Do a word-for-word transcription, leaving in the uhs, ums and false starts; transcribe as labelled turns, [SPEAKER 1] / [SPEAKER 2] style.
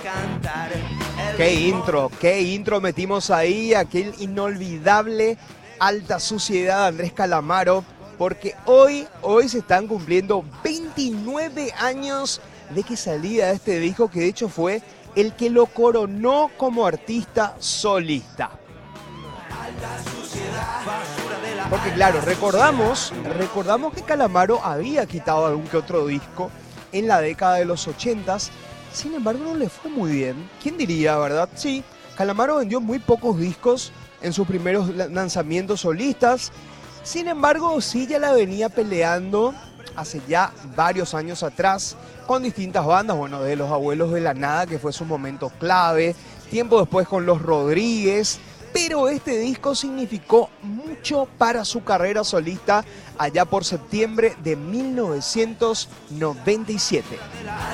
[SPEAKER 1] Qué intro, qué intro metimos ahí, aquel inolvidable Alta Suciedad de Andrés Calamaro, porque hoy, hoy se están cumpliendo veintinueve años de que salía este disco, que de hecho fue el que lo coronó como artista solista. Porque claro, recordamos, recordamos que Calamaro había quitado algún que otro disco en la década de los ochentas, sin embargo no le fue muy bien. ¿Quién diría, verdad? Sí, Calamaro vendió muy pocos discos en sus primeros lanzamientos solistas, sin embargo sí ya la venía peleando hace ya varios años atrás con distintas bandas, bueno, de Los Abuelos de la Nada, que fue su momento clave, tiempo después con Los Rodríguez, pero este disco significó mucho para su carrera solista allá por septiembre de mil novecientos noventa y siete.